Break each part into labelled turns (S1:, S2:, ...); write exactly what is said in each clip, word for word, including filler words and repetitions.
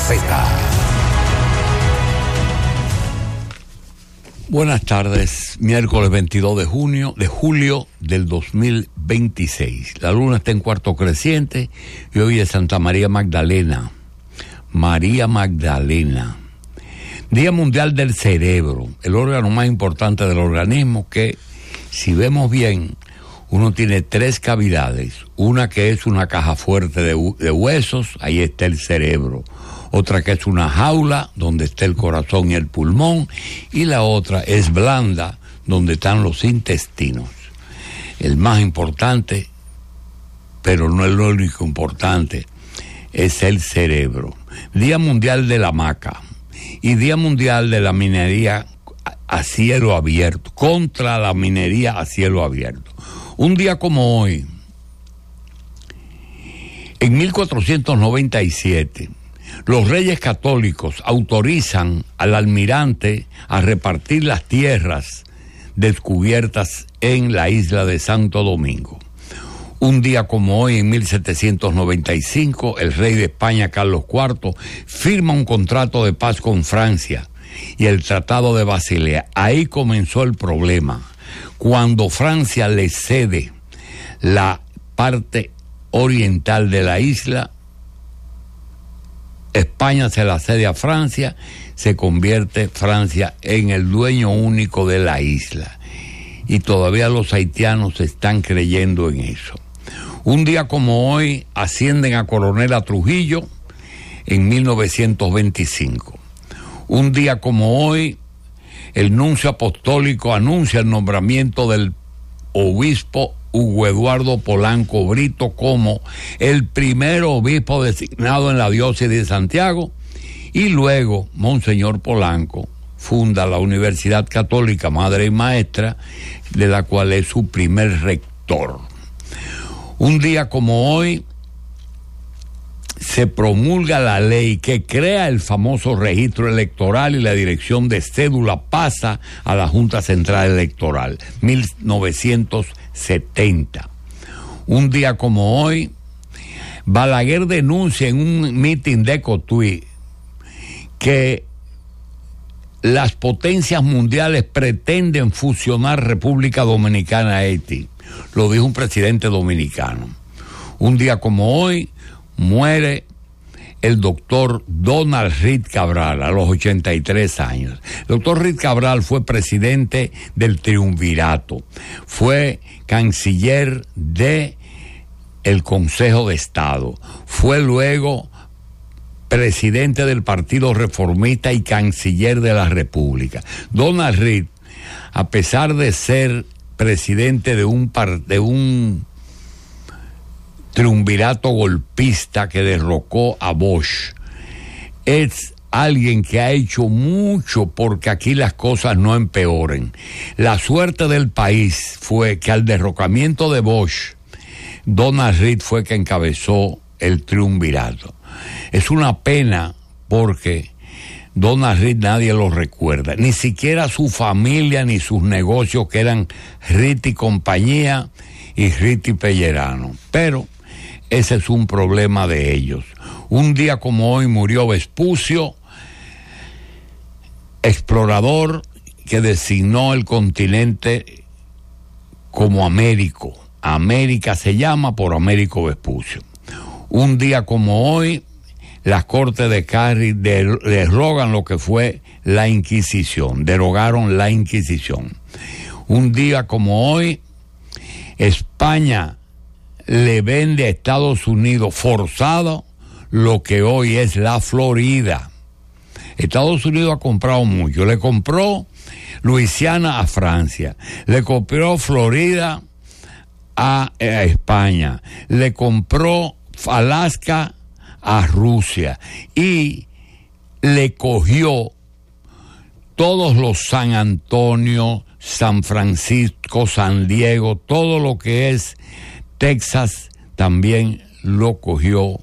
S1: Z.
S2: Buenas tardes, miércoles veintidós de junio, de julio del dos mil veintiséis. La luna está en cuarto creciente y hoy es Santa María Magdalena. María Magdalena. Día Mundial del Cerebro, el órgano más importante del organismo que, si vemos bien, uno tiene tres cavidades. Una que es una caja fuerte de, de huesos, ahí está el cerebro. Otra que es una jaula, donde está el corazón y el pulmón. Y la otra es blanda, donde están los intestinos. El más importante, pero no el único importante, es el cerebro. Día Mundial de la Hamaca y Día Mundial de la Minería a cielo abierto, contra la minería a cielo abierto. Un día como hoy, en mil cuatrocientos noventa y siete, los reyes católicos autorizan al almirante a repartir las tierras descubiertas en la isla de Santo Domingo. Un día como hoy, en mil setecientos noventa y cinco, el rey de España, Carlos cuarto, firma un contrato de paz con Francia y el Tratado de Basilea. Ahí comenzó el problema. Cuando Francia le cede la parte oriental de la isla, España se la cede a Francia, se convierte Francia en el dueño único de la isla. Y todavía los haitianos están creyendo en eso. Un día como hoy ascienden a coronel a Trujillo en mil novecientos veinticinco. Un día como hoy, el nuncio apostólico anuncia el nombramiento del obispo Hugo Eduardo Polanco Brito como el primer obispo designado en la diócesis de Santiago, y luego Monseñor Polanco funda la Universidad Católica Madre y Maestra, de la cual es su primer rector. Un día como hoy se promulga la ley que crea el famoso registro electoral y la dirección de cédula pasa a la Junta Central Electoral, mil novecientos setenta. Un día como hoy, Balaguer denuncia en un mitin de Cotuí que las potencias mundiales pretenden fusionar República Dominicana a Haití. Lo dijo un presidente dominicano. Un día como hoy, muere el doctor Donald Reed Cabral a los ochenta y tres años. El doctor Reed Cabral fue presidente del Triunvirato, fue canciller de el Consejo de Estado, fue luego presidente del Partido Reformista y canciller de la República. Donald Reed, a pesar de ser presidente de un par, de un triunvirato golpista que derrocó a Bosch, es alguien que ha hecho mucho porque aquí las cosas no empeoren. La suerte del país fue que al derrocamiento de Bosch, Donald Reed fue que encabezó el triunvirato. Es una pena porque Donald Reed nadie lo recuerda, ni siquiera su familia ni sus negocios, que eran Reed y compañía y Reed y Pellerano, pero ese es un problema de ellos. Un día como hoy murió Vespucio, explorador que designó el continente como Américo. América se llama por Américo Vespucio. Un día como hoy, las Cortes de Cádiz derogan lo que fue la Inquisición, derogaron la Inquisición. Un día como hoy, España le vende a Estados Unidos forzado lo que hoy es la Florida. Estados Unidos ha comprado mucho, le compró Luisiana a Francia, le compró Florida a, a España, le compró Alaska a Rusia y le cogió todos los San Antonio, San Francisco, San Diego, todo lo que es Texas, también lo cogió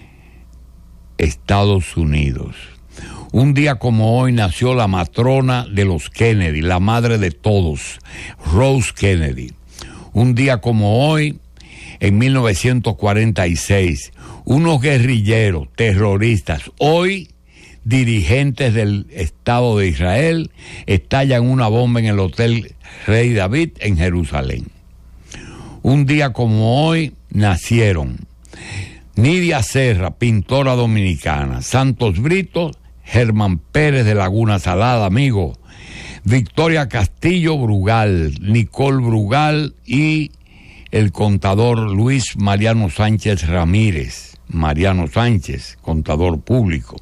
S2: Estados Unidos. Un día como hoy nació la matrona de los Kennedy, la madre de todos, Rose Kennedy. Un día como hoy, en mil novecientos cuarenta y seis, unos guerrilleros terroristas, hoy dirigentes del Estado de Israel estallan una bomba en el Hotel Rey David en Jerusalén. Un día como hoy nacieron Nidia Serra, pintora dominicana; Santos Brito, Germán Pérez de Laguna Salada, amigo; Victoria Castillo Brugal, Nicole Brugal y el contador Luis Mariano Sánchez Ramírez, Mariano Sánchez, contador público;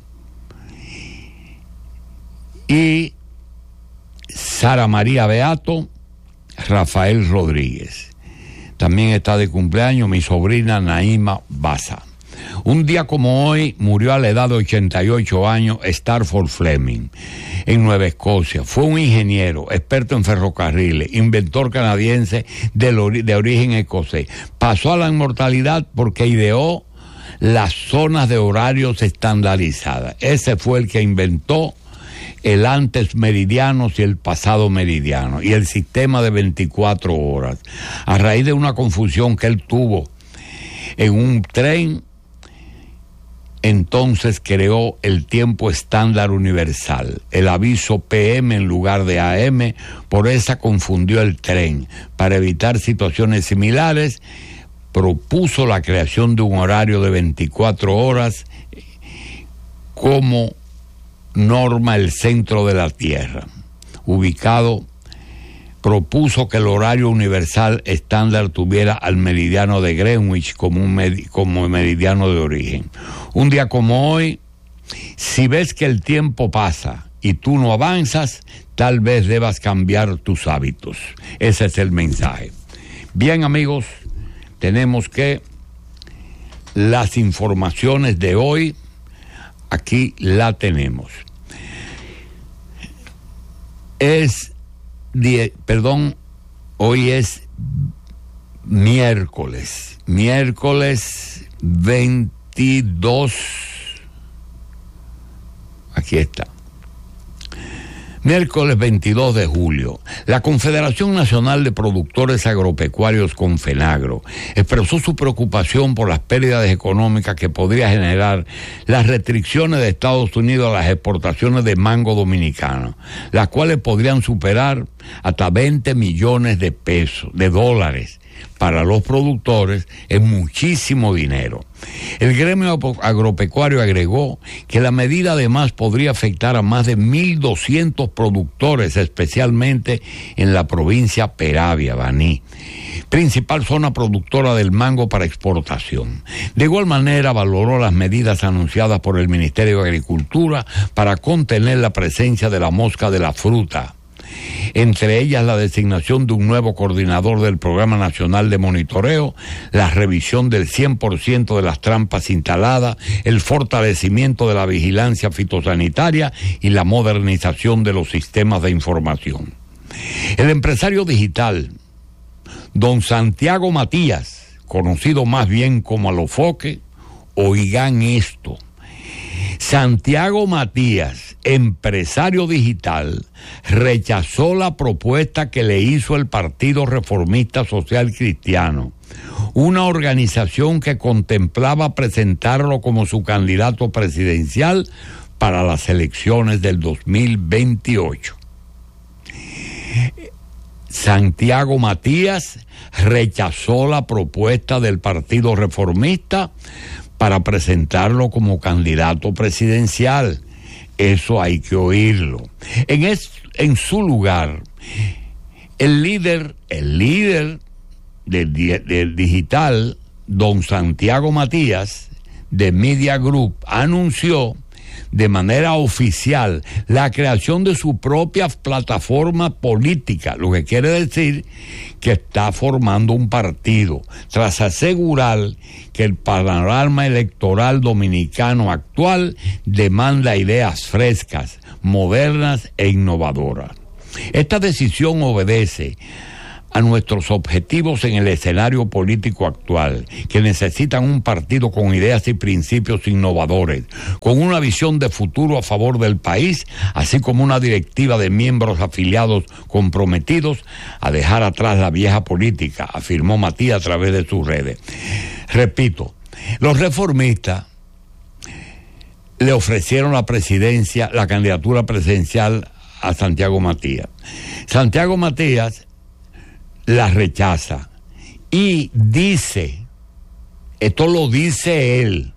S2: y Sara María Beato, Rafael Rodríguez. También está de cumpleaños mi sobrina Naima Baza. Un día como hoy murió a la edad de ochenta y ocho años Stafford Fleming en Nueva Escocia. Fue un ingeniero, experto en ferrocarriles, inventor canadiense de, de origen escocés. Pasó a la inmortalidad porque ideó las zonas de horarios estandarizadas. Ese fue el que inventó el antes meridiano y el pasado meridiano y el sistema de veinticuatro horas. A raíz de una confusión que él tuvo en un tren, entonces creó el tiempo estándar universal, el aviso P M en lugar de A M. Por esa confundió el tren. Para evitar situaciones similares, propuso la creación de un horario de veinticuatro horas como norma el centro de la Tierra, ubicado. Propuso que el horario universal estándar tuviera al meridiano de Greenwich como, un meri- como meridiano de origen. Un día como hoy, si ves que el tiempo pasa y tú no avanzas, tal vez debas cambiar tus hábitos. Ese es el mensaje. Bien, amigos, tenemos que las informaciones de hoy, aquí la tenemos. Es, die, perdón, hoy es miércoles, miércoles veintidós, aquí está. Miércoles veintidós de julio, la Confederación Nacional de Productores Agropecuarios, Confenagro, expresó su preocupación por las pérdidas económicas que podría generar las restricciones de Estados Unidos a las exportaciones de mango dominicano, las cuales podrían superar hasta veinte millones de pesos, de dólares. Para los productores es muchísimo dinero. El gremio agropecuario agregó que la medida además podría afectar a más de mil doscientos productores, especialmente en la provincia Peravia, Baní, principal zona productora del mango para exportación. De igual manera valoró las medidas anunciadas por el Ministerio de Agricultura para contener la presencia de la mosca de la fruta, entre ellas la designación de un nuevo coordinador del Programa Nacional de Monitoreo, la revisión del cien por ciento de las trampas instaladas, el fortalecimiento de la vigilancia fitosanitaria y la modernización de los sistemas de información. El empresario digital, don Santiago Matías, conocido más bien como Alofoque, oigan esto. Santiago Matías, empresario digital, rechazó la propuesta que le hizo el Partido Reformista Social Cristiano, una organización que contemplaba presentarlo como su candidato presidencial para las elecciones del dos mil veintiocho. Santiago Matías rechazó la propuesta del Partido Reformista para presentarlo como candidato presidencial. Eso hay que oírlo. En, es, en su lugar, el líder, el líder del, del digital, don Santiago Matías, de Media Group, anunció de manera oficial la creación de su propia plataforma política, lo que quiere decir que está formando un partido, tras asegurar que el panorama electoral dominicano actual demanda ideas frescas, modernas e innovadoras. Esta decisión obedece a nuestros objetivos en el escenario político actual, que necesitan un partido con ideas y principios innovadores, con una visión de futuro a favor del país, así como una directiva de miembros afiliados comprometidos a dejar atrás la vieja política, afirmó Matías a través de sus redes. Repito, los reformistas le ofrecieron la presidencia, la candidatura presidencial a Santiago Matías. Santiago Matías la rechaza y dice, esto lo dice él,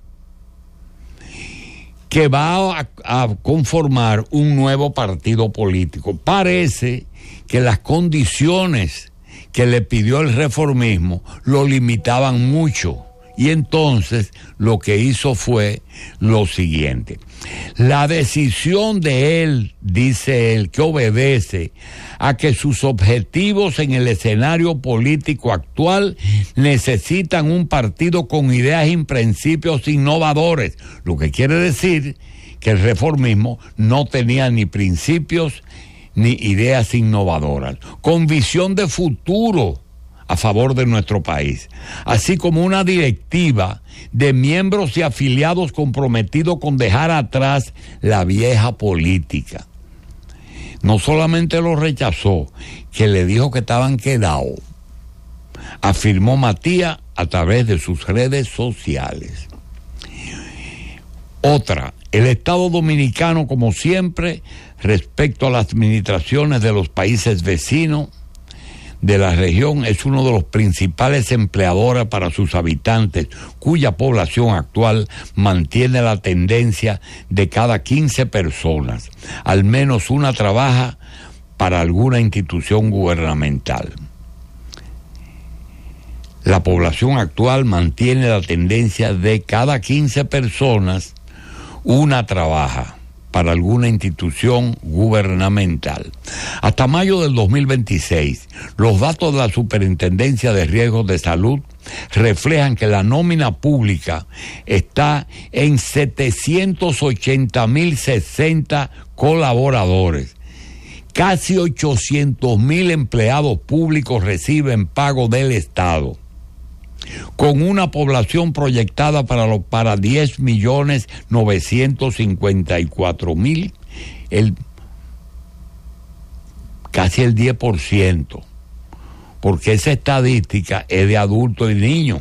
S2: que va a, a conformar un nuevo partido político. Parece que las condiciones que le pidió el reformismo lo limitaban mucho. Y entonces lo que hizo fue lo siguiente. La decisión de él, dice él, que obedece a que sus objetivos en el escenario político actual necesitan un partido con ideas y principios innovadores, lo que quiere decir que el reformismo no tenía ni principios ni ideas innovadoras, con visión de futuro a favor de nuestro país, así como una directiva de miembros y afiliados comprometidos con dejar atrás la vieja política. No solamente lo rechazó, que le dijo que estaban quedados, afirmó Matías a través de sus redes sociales. Otra, el Estado Dominicano, como siempre, respecto a las administraciones de los países vecinos de la región, es uno de los principales empleadores para sus habitantes, cuya población actual mantiene la tendencia de cada quince personas. Al menos una trabaja para alguna institución gubernamental. La población actual mantiene la tendencia de cada quince personas, una trabaja para alguna institución gubernamental. Hasta mayo del dos mil veintiséis, los datos de la Superintendencia de Riesgos de Salud reflejan que la nómina pública está en setecientos ochenta mil sesenta colaboradores. Casi ochocientos mil empleados públicos reciben pago del Estado, con una población proyectada para, lo, para diez millones novecientos cincuenta y cuatro mil, el, casi el diez por ciento, porque esa estadística es de adultos y niños.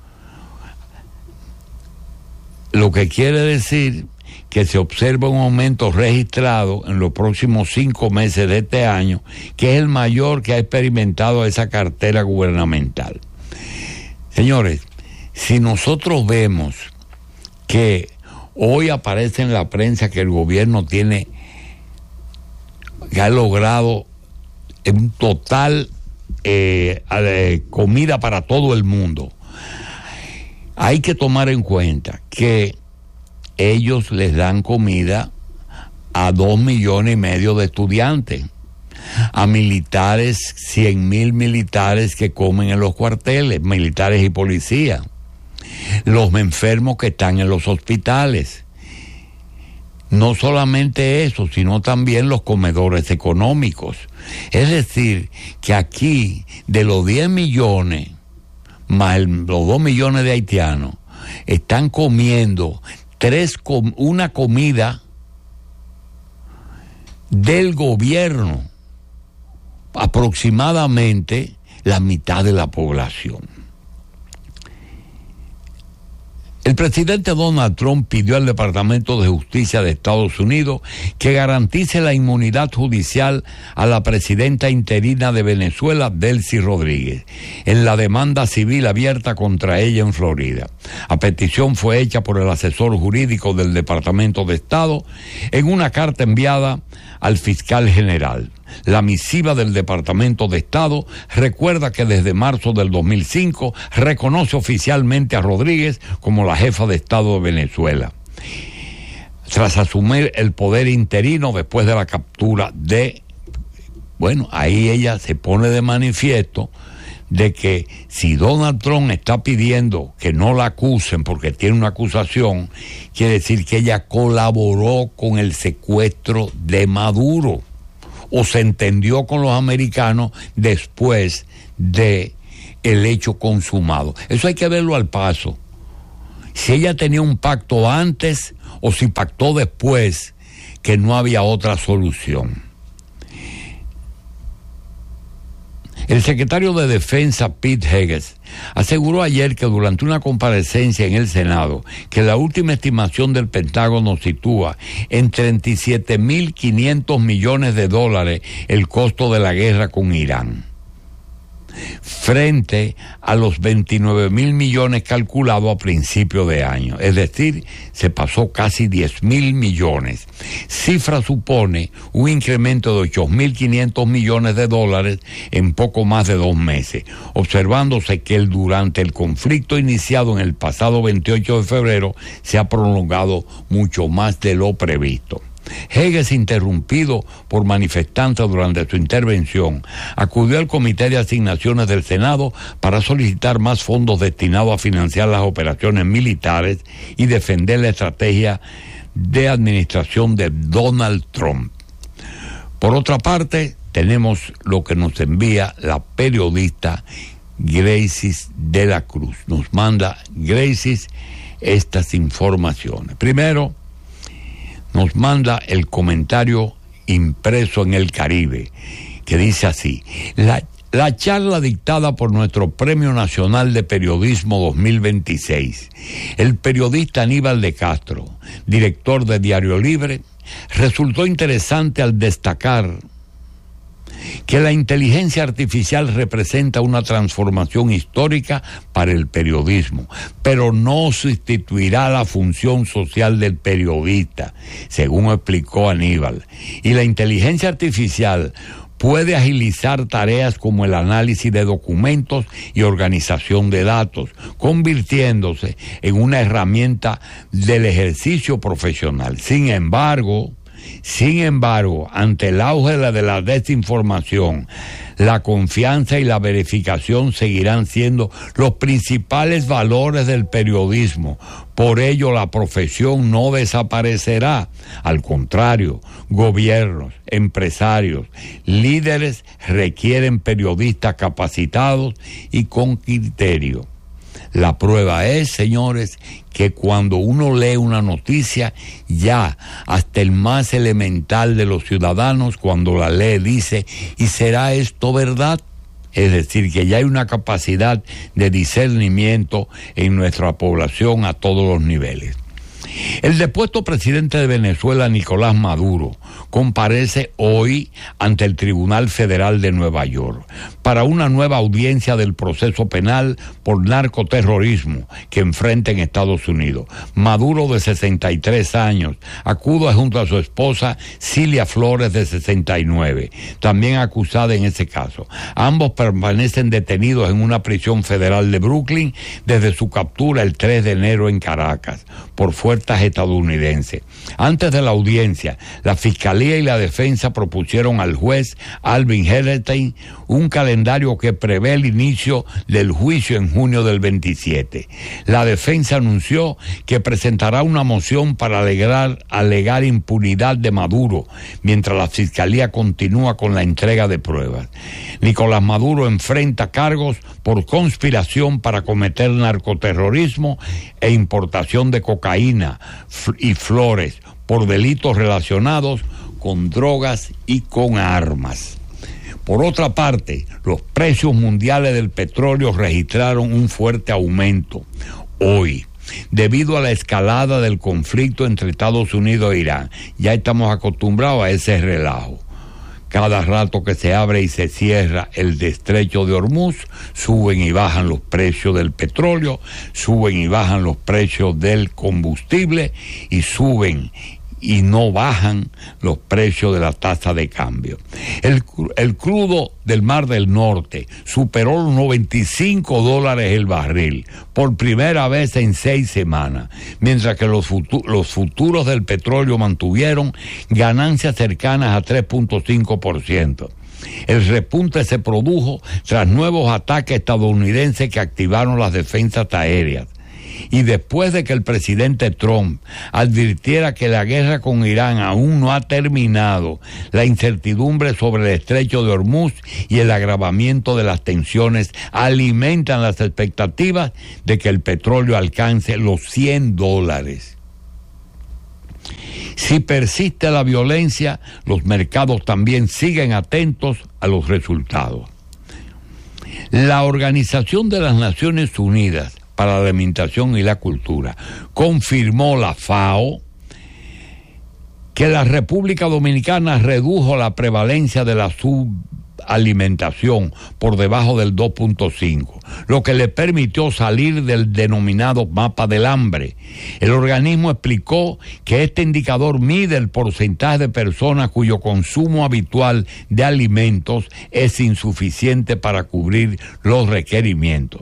S2: Lo que quiere decir que se observa un aumento registrado en los próximos cinco meses de este año, que es el mayor que ha experimentado esa cartera gubernamental. Señores, si nosotros vemos que hoy aparece en la prensa que el gobierno tiene, que ha logrado un total eh, eh, comida para todo el mundo, hay que tomar en cuenta que ellos les dan comida a dos millones y medio de estudiantes, a militares, cien mil militares que comen en los cuarteles, militares y policías, los enfermos que están en los hospitales. No solamente eso, sino también los comedores económicos. Es decir, que aquí, de los diez millones, más el, los dos millones de haitianos, están comiendo tres com- una comida del gobierno, aproximadamente la mitad de la población. El presidente Donald Trump pidió al Departamento de Justicia de Estados Unidos que garantice la inmunidad judicial a la presidenta interina de Venezuela, Delcy Rodríguez, en la demanda civil abierta contra ella en Florida. La petición fue hecha por el asesor jurídico del Departamento de Estado en una carta enviada al fiscal general. La misiva del Departamento de Estado recuerda que desde marzo del dos mil cinco reconoce oficialmente a Rodríguez como la jefa de Estado de Venezuela, tras asumir el poder interino después de la captura de... Bueno, ahí ella se pone de manifiesto de que si Donald Trump está pidiendo que no la acusen porque tiene una acusación, quiere decir que ella colaboró con el secuestro de Maduro, o se entendió con los americanos después de el hecho consumado. Eso hay que verlo al paso. Si ella tenía un pacto antes o si pactó después, que no había otra solución. El secretario de Defensa, Pete Hegseth, aseguró ayer que durante una comparecencia en el Senado que la última estimación del Pentágono sitúa en treinta y siete mil quinientos millones de dólares el costo de la guerra con Irán, frente a los veintinueve mil millones calculados a principio de año. Es decir, se pasó casi diez mil millones. Cifra supone un incremento de ocho mil quinientos millones de dólares en poco más de dos meses, observándose que el, durante el conflicto iniciado en el pasado veintiocho de febrero se ha prolongado mucho más de lo previsto. Hegseth, interrumpido por manifestantes durante su intervención, acudió al Comité de Asignaciones del Senado para solicitar más fondos destinados a financiar las operaciones militares y defender la estrategia de administración de Donald Trump. Por otra parte, tenemos lo que nos envía la periodista Gracie de la Cruz. Nos manda Gracie estas informaciones. Primero, nos manda el comentario impreso en el Caribe, que dice así: la, la charla dictada por nuestro Premio Nacional de Periodismo dos mil veintiséis, el periodista Aníbal de Castro, director de Diario Libre, resultó interesante al destacar que la inteligencia artificial representa una transformación histórica para el periodismo, pero no sustituirá la función social del periodista, según explicó Aníbal. Y la inteligencia artificial puede agilizar tareas como el análisis de documentos y organización de datos, convirtiéndose en una herramienta del ejercicio profesional. Sin embargo, Sin embargo, ante el auge de la, de la desinformación, la confianza y la verificación seguirán siendo los principales valores del periodismo. Por ello, la profesión no desaparecerá. Al contrario, gobiernos, empresarios, líderes requieren periodistas capacitados y con criterio. La prueba es, señores, que cuando uno lee una noticia, ya hasta el más elemental de los ciudadanos, cuando la lee, dice: ¿y será esto verdad? Es decir, que ya hay una capacidad de discernimiento en nuestra población a todos los niveles. El depuesto presidente de Venezuela, Nicolás Maduro, comparece hoy ante el Tribunal Federal de Nueva York para una nueva audiencia del proceso penal por narcoterrorismo que enfrenta en Estados Unidos. Maduro, de sesenta y tres años, acude junto a su esposa Cilia Flores, de sesenta y nueve, también acusada en ese caso. Ambos permanecen detenidos en una prisión federal de Brooklyn desde su captura el tres de enero en Caracas por fuerzas estadounidenses. Antes de la audiencia, la Fiscalía y la Defensa propusieron al juez Alvin Hellerstein un calendario que prevé el inicio del juicio en junio del veintisiete. La Defensa anunció que presentará una moción para alegar, alegar impunidad de Maduro, mientras la Fiscalía continúa con la entrega de pruebas. Nicolás Maduro enfrenta cargos por conspiración para cometer narcoterrorismo e importación de cocaína y flores por delitos relacionados con drogas y con armas. Por otra parte, los precios mundiales del petróleo registraron un fuerte aumento hoy, debido a la escalada del conflicto entre Estados Unidos e Irán. Ya estamos acostumbrados a ese relajo. Cada rato que se abre y se cierra el estrecho de Hormuz, suben y bajan los precios del petróleo, suben y bajan los precios del combustible y suben y no bajan los precios de la tasa de cambio. El, el crudo del Mar del Norte superó los noventa y cinco dólares el barril por primera vez en seis semanas, mientras que los, futu- los futuros del petróleo mantuvieron ganancias cercanas a tres punto cinco por ciento. El repunte se produjo tras nuevos ataques estadounidenses que activaron las defensas aéreas. Y después de que el presidente Trump advirtiera que la guerra con Irán aún no ha terminado, la incertidumbre sobre el estrecho de Hormuz y el agravamiento de las tensiones alimentan las expectativas de que el petróleo alcance los cien dólares. Si persiste la violencia, los mercados también siguen atentos a los resultados. La Organización de las Naciones Unidas para la Alimentación y la Cultura confirmó, la FAO, que la República Dominicana redujo la prevalencia de la subalimentación por debajo del dos punto cinco, lo que le permitió salir del denominado mapa del hambre. El organismo explicó que este indicador mide el porcentaje de personas cuyo consumo habitual de alimentos es insuficiente para cubrir los requerimientos.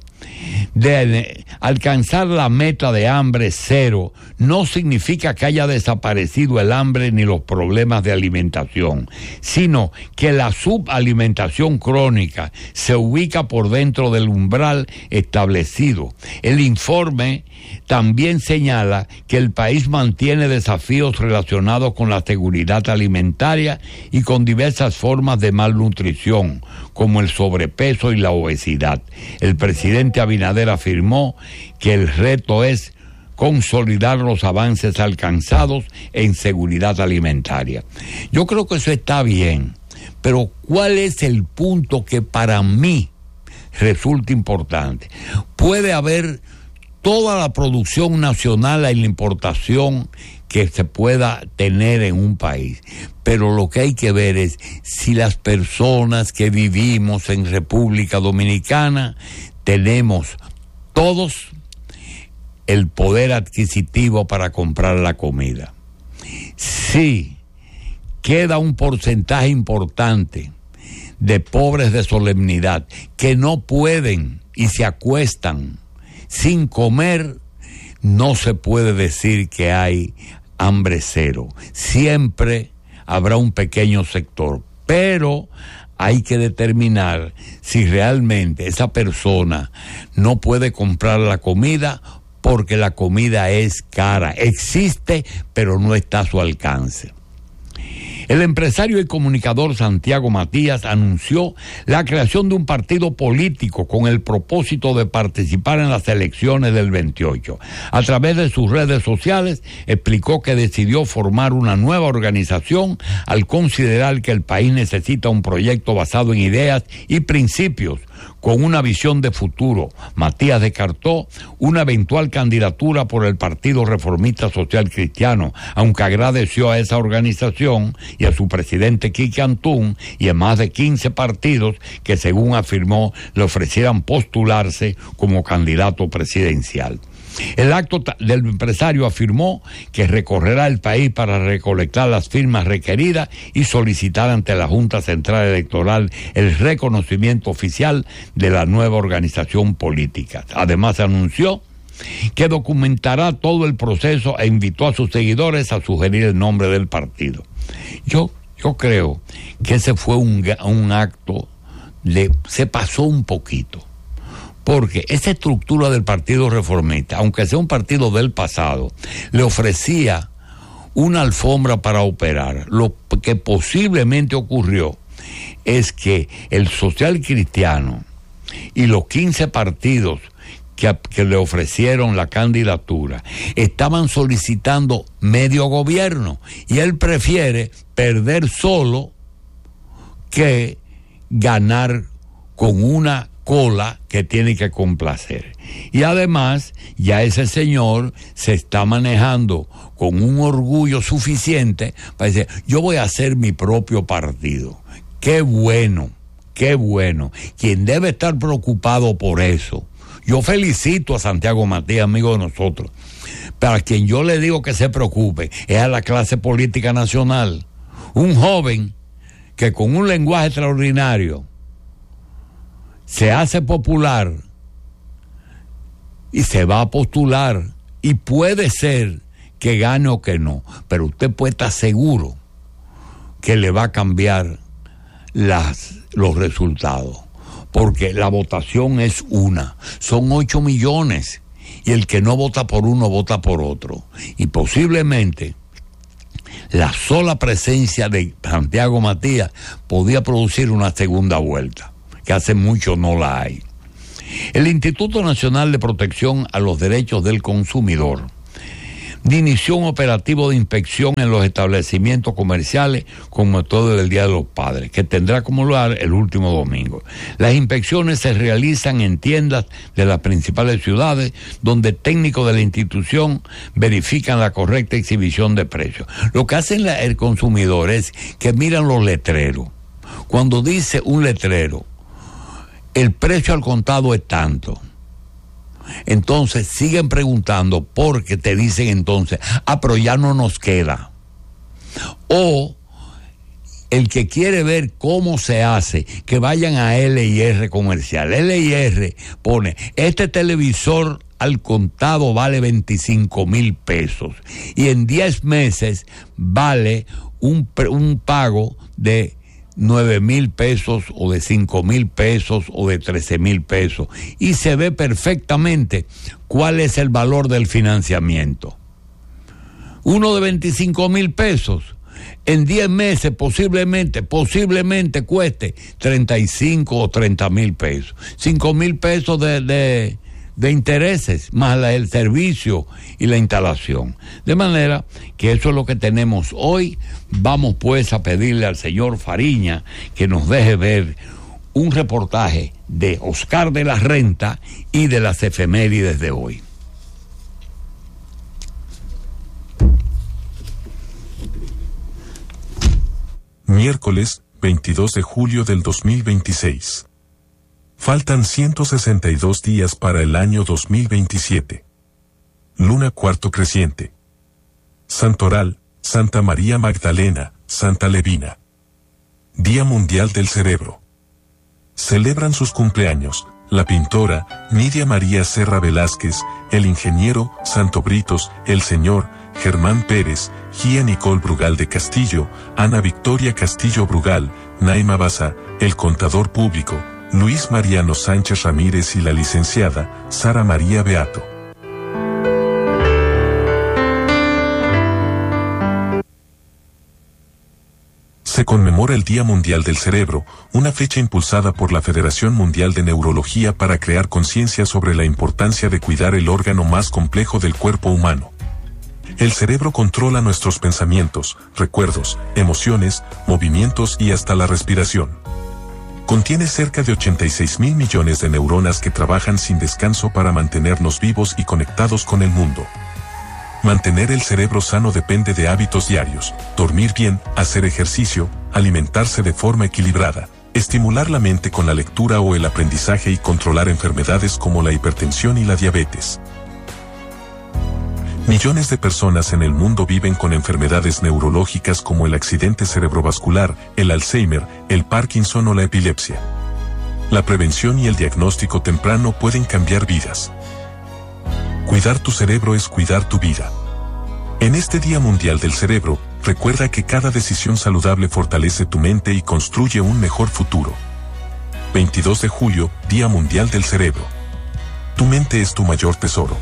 S2: De alcanzar la meta de hambre cero no significa que haya desaparecido el hambre ni los problemas de alimentación, sino que la subalimentación crónica se ubica por dentro del umbral establecido. El informe también señala que el país mantiene desafíos relacionados con la seguridad alimentaria y con diversas formas de malnutrición, como el sobrepeso y la obesidad. El presidente Abinader afirmó que el reto es consolidar los avances alcanzados en seguridad alimentaria. Yo creo que eso está bien, pero ¿cuál es el punto que para mí resulta importante? Puede haber toda la producción nacional y la importación que se pueda tener en un país, pero lo que hay que ver es si las personas que vivimos en República Dominicana tenemos todos el poder adquisitivo para comprar la comida. Sí, queda un porcentaje importante de pobres de solemnidad que no pueden y se acuestan sin comer. No se puede decir que hay hambre cero. Siempre habrá un pequeño sector, pero hay que determinar si realmente esa persona no puede comprar la comida porque la comida es cara. Existe, pero no está a su alcance. El empresario y comunicador Santiago Matías anunció la creación de un partido político con el propósito de participar en las elecciones del veintiocho. A través de sus redes sociales explicó que decidió formar una nueva organización al considerar que el país necesita un proyecto basado en ideas y principios con una visión de futuro. Matías descartó una eventual candidatura por el Partido Reformista Social Cristiano, aunque agradeció a esa organización y a su presidente Quique Antún y a más de quince partidos que, según afirmó, le ofrecieran postularse como candidato presidencial. El acto del empresario afirmó que recorrerá el país para recolectar las firmas requeridas y solicitar ante la Junta Central Electoral el reconocimiento oficial de la nueva organización política. Además anunció que documentará todo el proceso e invitó a sus seguidores a sugerir el nombre del partido. Yo, yo creo que ese fue un, un acto de... se pasó un poquito. Porque esa estructura del Partido Reformista, aunque sea un partido del pasado, le ofrecía una alfombra para operar. Lo que posiblemente ocurrió es que el Social Cristiano y los quince partidos que, que le ofrecieron la candidatura estaban solicitando medio gobierno, y él prefiere perder solo que ganar con una cola que tiene que complacer. Y además ya ese señor se está manejando con un orgullo suficiente para decir: yo voy a hacer mi propio partido. Qué bueno, qué bueno. Quien debe estar preocupado por eso, yo felicito a Santiago Matías, amigo de nosotros, para quien yo le digo que se preocupe es a la clase política nacional. Un joven que con un lenguaje extraordinario se hace popular y se va a postular, y puede ser que gane o que no, pero usted puede estar seguro que le va a cambiar las, los resultados, porque la votación es una, son ocho millones, y el que no vota por uno vota por otro, y posiblemente la sola presencia de Santiago Matías podía producir una segunda vuelta, que hace mucho no la hay. El Instituto Nacional de Protección a los Derechos del Consumidor inició un operativo de inspección en los establecimientos comerciales con motivo del Día de los Padres, que tendrá como lugar el último domingo. Las inspecciones se realizan en tiendas de las principales ciudades, donde técnicos de la institución verifican la correcta exhibición de precios. Lo que hace el consumidor es que miran los letreros. Cuando dice un letrero, el precio al contado es tanto, entonces siguen preguntando porque te dicen entonces, ah, pero ya no nos queda. O el que quiere ver cómo se hace, que vayan a L y R Comercial. L y R pone, este televisor al contado vale veinticinco mil pesos y en diez meses vale un, un pago de nueve mil pesos o de cinco mil pesos o de trece mil pesos, y se ve perfectamente cuál es el valor del financiamiento. Uno de veinticinco mil pesos en diez meses posiblemente posiblemente cueste treinta y cinco o treinta mil pesos, cinco mil pesos de, de de intereses, más la, el servicio y la instalación. De manera que eso es lo que tenemos hoy. Vamos pues a pedirle al señor Fariña que nos deje ver un reportaje de Oscar de la Renta y de las efemérides de hoy.
S1: Miércoles, veintidós de julio del dos mil veintiséis. Faltan ciento sesenta y dos días para el año dos mil veintisiete. Luna cuarto creciente. Santoral, Santa María Magdalena, Santa Levina. Día Mundial del Cerebro. Celebran sus cumpleaños la pintora Nidia María Serra Velázquez, el ingeniero Santo Britos, el señor Germán Pérez, Gia Nicole Brugal de Castillo, Ana Victoria Castillo Brugal, Naima Baza, el contador público Luis Mariano Sánchez Ramírez y la licenciada Sara María Beato. Se conmemora el Día Mundial del Cerebro, una fecha impulsada por la Federación Mundial de Neurología para crear conciencia sobre la importancia de cuidar el órgano más complejo del cuerpo humano. El cerebro controla nuestros pensamientos, recuerdos, emociones, movimientos y hasta la respiración. Contiene cerca de ochenta y seis mil millones de neuronas que trabajan sin descanso para mantenernos vivos y conectados con el mundo. Mantener el cerebro sano depende de hábitos diarios, dormir bien, hacer ejercicio, alimentarse de forma equilibrada, estimular la mente con la lectura o el aprendizaje y controlar enfermedades como la hipertensión y la diabetes. Millones de personas en el mundo viven con enfermedades neurológicas como el accidente cerebrovascular, el Alzheimer, el Parkinson o la epilepsia. La prevención y el diagnóstico temprano pueden cambiar vidas. Cuidar tu cerebro es cuidar tu vida. En este Día Mundial del Cerebro, recuerda que cada decisión saludable fortalece tu mente y construye un mejor futuro. veintidós de julio, Día Mundial del Cerebro. Tu mente es tu mayor tesoro.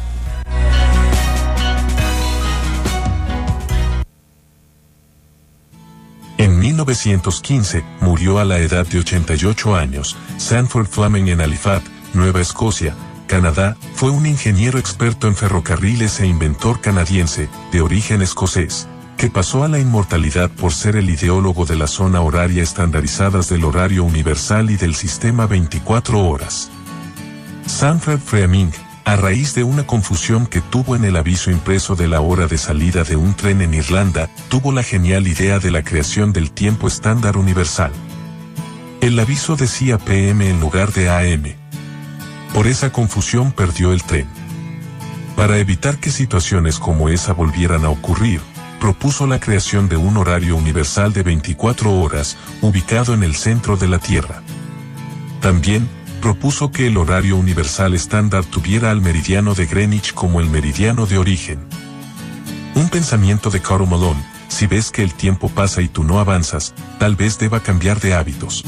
S1: En mil novecientos quince, murió a la edad de ochenta y ocho años, Sanford Fleming en Halifax, Nueva Escocia, Canadá. Fue un ingeniero experto en ferrocarriles e inventor canadiense, de origen escocés, que pasó a la inmortalidad por ser el ideólogo de la zona horaria estandarizadas del horario universal y del sistema veinticuatro horas. Sanford Fleming, a raíz de una confusión que tuvo en el aviso impreso de la hora de salida de un tren en Irlanda, tuvo la genial idea de la creación del tiempo estándar universal. El aviso decía P M en lugar de A M. Por esa confusión perdió el tren. Para evitar que situaciones como esa volvieran a ocurrir, propuso la creación de un horario universal de veinticuatro horas, ubicado en el centro de la Tierra. También, propuso que el horario universal estándar tuviera al meridiano de Greenwich como el meridiano de origen. Un pensamiento de Karl Malone: si ves que el tiempo pasa y tú no avanzas, tal vez deba cambiar de hábitos.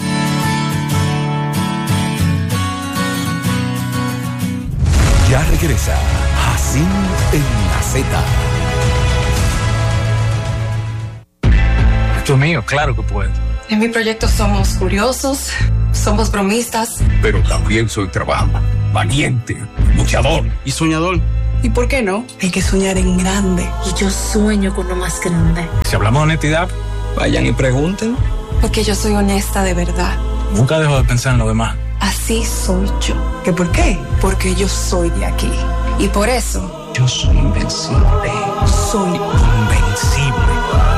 S3: Ya regresa Jacín en la Z.
S4: Esto es mío, claro que puedo.
S5: En mi proyecto somos curiosos, somos bromistas.
S3: Pero también soy trabajador, valiente, luchador
S4: y soñador.
S5: ¿Y por qué no? Hay que soñar en grande.
S4: Y yo sueño con lo más grande.
S6: Si hablamos de honestidad, vayan y pregunten.
S5: Porque yo soy honesta de verdad.
S6: Nunca dejo de pensar en lo demás.
S5: Así soy yo. ¿Qué por qué? Porque yo soy de aquí. Y por eso...
S6: yo soy invencible.
S5: Soy
S6: invencible.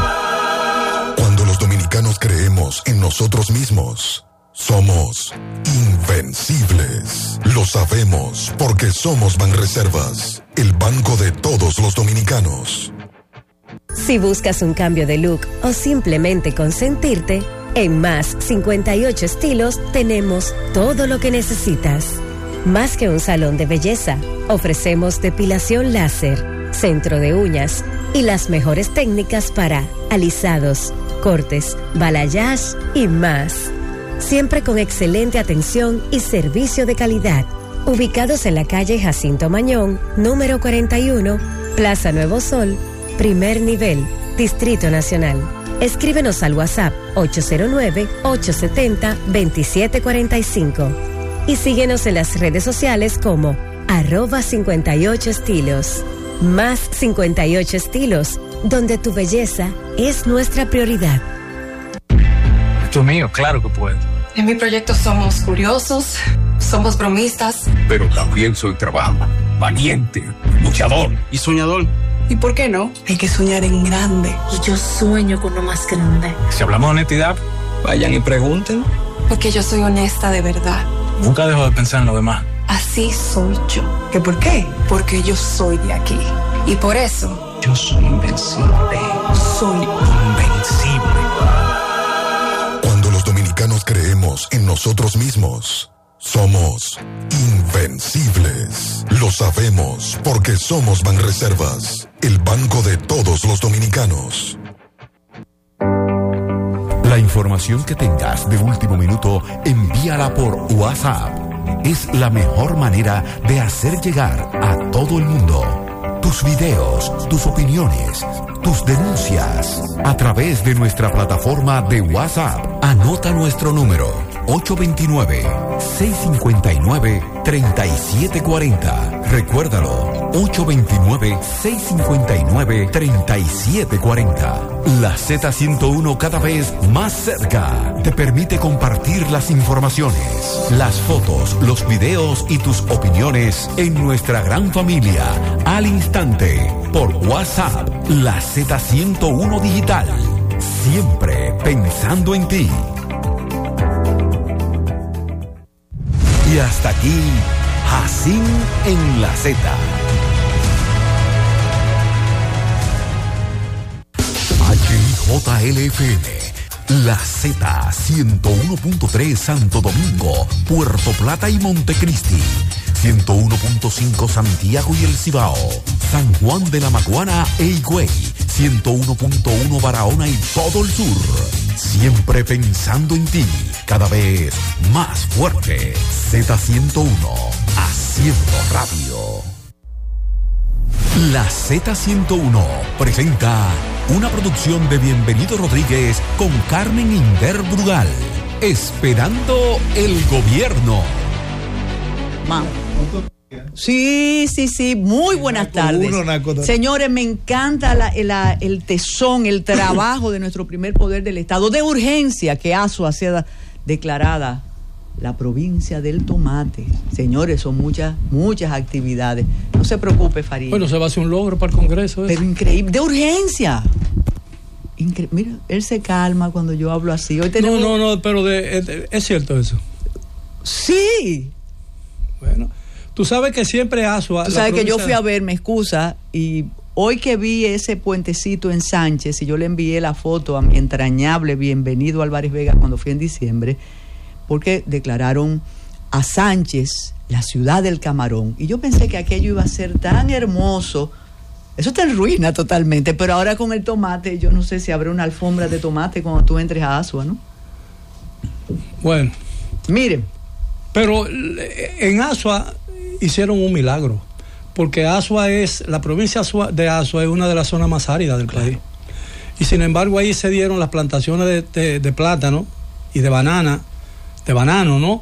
S7: Cuando los dominicanos creemos en nosotros mismos, somos invencibles. Lo sabemos porque somos Banreservas, el banco de todos los dominicanos.
S8: Si buscas un cambio de look o simplemente consentirte, en Más cincuenta y ocho Estilos tenemos todo lo que necesitas. Más que un salón de belleza, ofrecemos depilación láser, centro de uñas y las mejores técnicas para alisados, cortes, balayage y más. Siempre con excelente atención y servicio de calidad. Ubicados en la calle Jacinto Mañón, número cuarenta y uno, Plaza Nuevo Sol, primer nivel, Distrito Nacional. Escríbenos al WhatsApp ocho cero nueve, ocho siete cero, dos siete cuatro cinco y síguenos en las redes sociales como arroba cincuenta y ocho estilos. Más cincuenta y ocho Estilos, donde tu belleza es nuestra prioridad.
S6: Esto mío, claro que puedo.
S5: En mi proyecto somos curiosos, somos bromistas.
S3: Pero también soy trabajador, valiente, luchador
S6: Y soñador.
S5: ¿Y por qué no? Hay que soñar en grande.
S4: Y yo sueño con lo más grande.
S6: Si hablamos de honestidad, vayan y pregunten.
S5: Porque yo soy honesta de verdad.
S6: Nunca dejo de pensar en lo demás.
S5: Así soy yo. ¿Qué por qué? Porque yo soy de aquí. Y por eso...
S6: yo soy invencible.
S5: Soy
S6: invencible.
S7: Cuando los dominicanos creemos en nosotros mismos, somos invencibles. Lo sabemos porque somos Banreservas, el banco de todos los dominicanos.
S3: La información que tengas de último minuto, envíala por WhatsApp. Es la mejor manera de hacer llegar a todo el mundo tus videos, tus opiniones, tus denuncias a través de nuestra plataforma de WhatsApp. Anota nuestro número ocho dos nueve, seis cinco nueve, tres siete cuatro cero. Recuérdalo, ocho dos nueve, seis cinco nueve, tres siete cuatro cero. La Z ciento uno, cada vez más cerca, te permite compartir las informaciones, las fotos, los videos y tus opiniones en nuestra gran familia al instante por WhatsApp. La Z ciento uno Digital, siempre pensando en ti. Y hasta aquí, Jacín en la Z. H I J L F M, la Z ciento uno punto tres Santo Domingo, Puerto Plata y Montecristi, ciento uno punto cinco Santiago y El Cibao, San Juan de la Maguana e Higüey, ciento uno punto uno Barahona y todo el sur. Siempre pensando en ti, cada vez más fuerte. Z ciento uno, haciendo radio. La Z ciento uno presenta una producción de Bienvenido Rodríguez con Carmen Inder Brugal. Esperando el gobierno.
S9: Ma. Sí, sí, sí, muy buenas tardes. Señores, me encanta la, la, el tesón, el trabajo de nuestro primer poder del Estado, de urgencia que ASUA sea declarada la provincia del tomate. Señores, son muchas, muchas actividades. No se preocupe, Farid.
S10: Bueno, se va a hacer un logro para el Congreso.
S9: Pero increíble, de urgencia. Incre- Mira, él se calma cuando yo hablo así. Hoy tenemos...
S10: No, no, no, pero de, de, es cierto eso.
S9: Sí.
S10: Bueno, tú sabes que siempre ASUA...
S9: Tú sabes que yo fui a ver, me excusa, y hoy que vi ese puentecito en Sánchez, y yo le envié la foto a mi entrañable Bienvenido Álvarez Vega cuando fui en diciembre, porque declararon a Sánchez la ciudad del camarón, y yo pensé que aquello iba a ser tan hermoso. Eso está en ruina totalmente, pero ahora con el tomate, yo no sé si habrá una alfombra de tomate cuando tú entres a ASUA, ¿no?
S10: Bueno.
S9: Miren.
S10: Pero en ASUA hicieron un milagro, porque ASUA es, la provincia de ASUA es una de las zonas más áridas del país. Y sin embargo ahí se dieron las plantaciones de, de, de plátano y de banana, de banano, ¿no?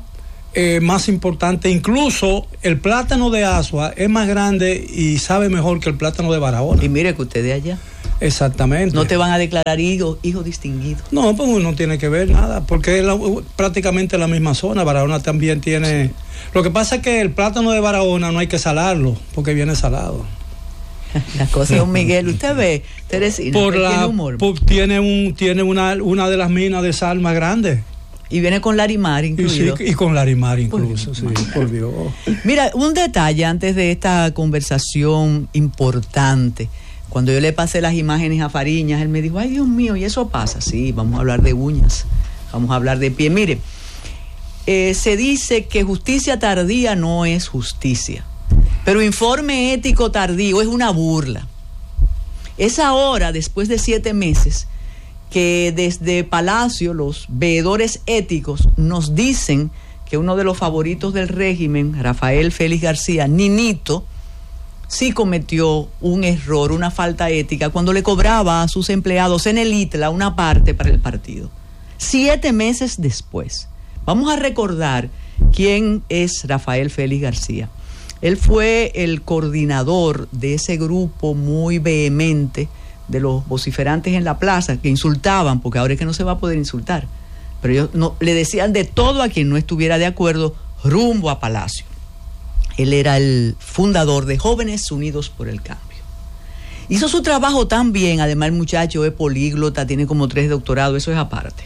S10: eh, más importante. Incluso el plátano de Asua es más grande y sabe mejor que el plátano de Barahona.
S9: Y mire que usted de allá.
S10: Exactamente.
S9: No te van a declarar hijo, hijo distinguido.
S10: No, pues no tiene que ver nada, porque es la, prácticamente la misma zona. Barahona también tiene... Sí. Lo que pasa es que el plátano de Barahona no hay que salarlo, porque viene salado.
S9: La cosa es un Miguel. Usted ve, Teresina,
S10: por la,
S9: tiene humor.
S10: Por, tiene un, tiene una, una de las minas de sal más grandes.
S9: Y viene con Larimar incluido.
S10: Y, sí, y con Larimar incluso, sí, por Dios.
S9: Mira, un detalle antes de esta conversación importante. Cuando yo le pasé las imágenes a Fariñas, él me dijo, ay Dios mío, ¿y eso pasa? Sí, vamos a hablar de uñas, vamos a hablar de pie. Mire, eh, se dice que justicia tardía no es justicia, pero informe ético tardío es una burla. Es ahora, después de siete meses, que desde Palacio los veedores éticos nos dicen que uno de los favoritos del régimen, Rafael Félix García, Ninito, sí cometió un error, una falta ética, cuando le cobraba a sus empleados en el I T L A una parte para el partido. Siete meses después. Vamos a recordar quién es Rafael Félix García. Él fue el coordinador de ese grupo muy vehemente de los vociferantes en la plaza, que insultaban, porque ahora es que no se va a poder insultar, pero ellos no, le decían de todo a quien no estuviera de acuerdo rumbo a Palacio. Él era el fundador de Jóvenes Unidos por el Cambio. Hizo su trabajo tan bien, además el muchacho es políglota, tiene como tres doctorados, eso es aparte,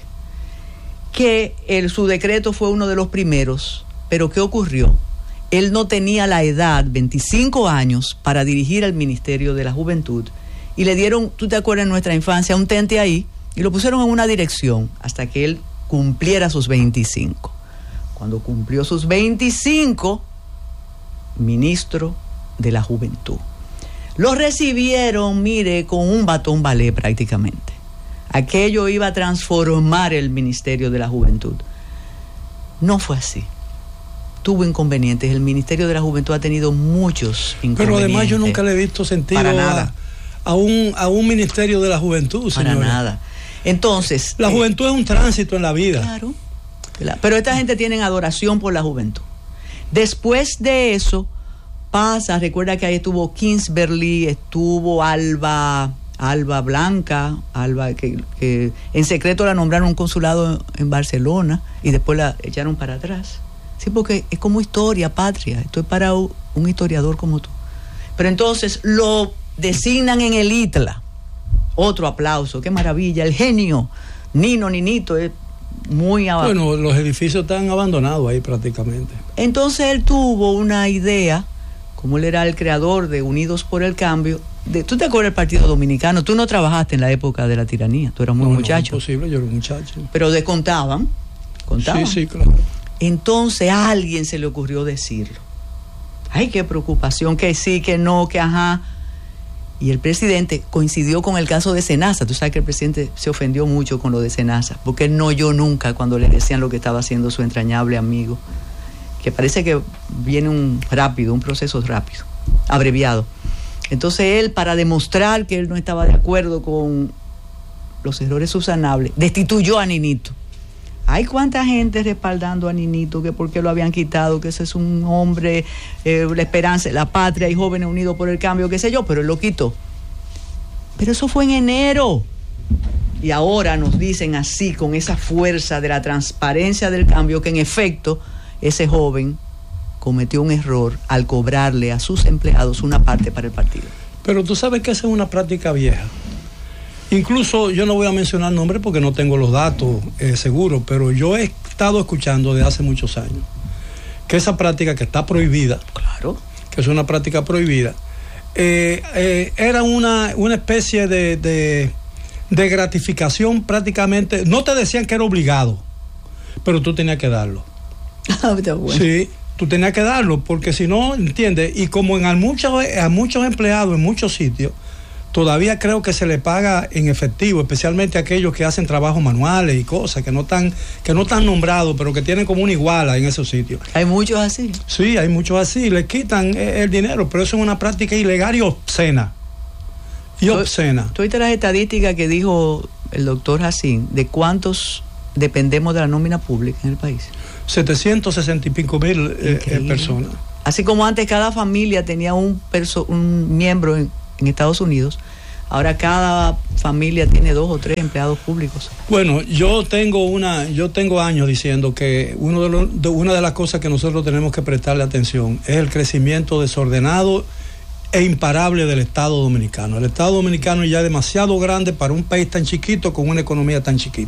S9: que el, su decreto fue uno de los primeros, pero ¿qué ocurrió? Él no tenía la edad, veinticinco años, para dirigir al Ministerio de la Juventud, y le dieron, tú te acuerdas en nuestra infancia, un tente ahí, y lo pusieron en una dirección hasta que él cumpliera sus veinticinco. Cuando cumplió sus veinticinco, ministro de la Juventud. Lo recibieron, mire, con un batón ballet prácticamente. Aquello iba a transformar el Ministerio de la Juventud. No fue así. Tuvo inconvenientes. El Ministerio de la Juventud ha tenido muchos inconvenientes.
S10: Pero además yo nunca le he visto sentido
S9: para nada.
S10: A, a, un, a un Ministerio de la Juventud, señora.
S9: Para nada. Entonces...
S10: La eh, juventud es un tránsito en la vida.
S9: Claro. claro. Pero esta gente tiene adoración por la juventud. Después de eso pasa, recuerda que ahí estuvo Kingsbury, estuvo Alba, Alba Blanca, Alba que, que en secreto la nombraron un consulado en Barcelona y después la echaron para atrás. Sí, porque es como historia, patria. Esto es para un historiador como tú. Pero entonces lo designan en el I T L A. Otro aplauso, qué maravilla, el genio, Nino, Ninito, es muy abajo.
S10: Bueno, los edificios están abandonados ahí prácticamente.
S9: Entonces él tuvo una idea, como él era el creador de Unidos por el Cambio. De, ¿Tú te acuerdas del Partido Dominicano? Tú no trabajaste en la época de la tiranía, tú eras muy
S10: no,
S9: muchacho.
S10: No, imposible, yo era un muchacho.
S9: Pero descontaban, contaban.
S10: Sí, sí, claro.
S9: Entonces a alguien se le ocurrió decirlo. Ay, qué preocupación, que sí, que no, que ajá. Y el presidente coincidió con el caso de Senasa. Tú sabes que el presidente se ofendió mucho con lo de Senasa, porque él no oyó nunca cuando le decían lo que estaba haciendo su entrañable amigo, que parece que viene un rápido, un proceso rápido, abreviado. Entonces él, para demostrar que él no estaba de acuerdo con los errores subsanables, destituyó a Ninito. Hay cuánta gente respaldando a Ninito, que por qué lo habían quitado, que ese es un hombre, eh, la esperanza, la patria y Jóvenes Unidos por el Cambio, qué sé yo, pero él lo quitó. Pero eso fue en enero. Y ahora nos dicen así, con esa fuerza de la transparencia del cambio, que en efecto ese joven cometió un error al cobrarle a sus empleados una parte para el partido.
S10: Pero tú sabes que esa es una práctica vieja. Incluso yo no voy a mencionar nombres porque no tengo los datos eh, seguros, pero yo he estado escuchando desde hace muchos años que esa práctica que está prohibida,
S9: claro,
S10: que es una práctica prohibida, eh, eh, era una, una especie de, de, de gratificación prácticamente. No te decían que era obligado, pero tú tenías que darlo.
S9: Ah, está bueno.
S10: Sí, tú tenías que darlo, porque si no, ¿entiendes? Y como en a muchos, a muchos empleados en muchos sitios, todavía creo que se le paga en efectivo, especialmente a aquellos que hacen trabajos manuales y cosas que no están, que no están nombrados, pero que tienen como una iguala en esos sitios.
S9: Hay muchos así.
S10: Sí, hay muchos así, les quitan el dinero, pero eso es una práctica ilegal y obscena. Y obscena.
S9: ¿Tú oíste las estadísticas que dijo el doctor Jacín de cuántos dependemos de la nómina pública en el país.
S10: setecientos sesenta y pico mil eh, eh, personas.
S9: Así como antes cada familia tenía un, perso un miembro en, en Estados Unidos, ahora cada familia tiene dos o tres empleados públicos.
S10: Bueno, yo tengo una, yo tengo años diciendo que uno de los, de, una de las cosas que nosotros tenemos que prestarle atención es el crecimiento desordenado e imparable del Estado Dominicano. El Estado Dominicano ya es demasiado grande para un país tan chiquito con una economía tan chiquita.